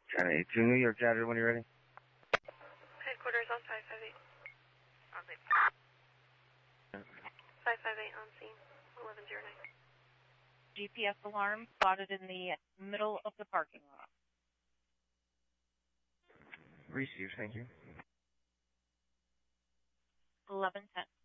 China 82 New York Chatter, when you're ready. Headquarters on 558. On scene. 558 on scene. 1109. GPS alarm spotted in the middle of the parking lot. Received, thank you. 1110.